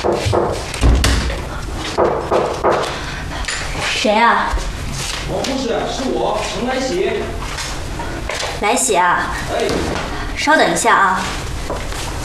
谁啊？ 王护士，是我，程来喜。 来喜啊。 哎。 稍等一下啊。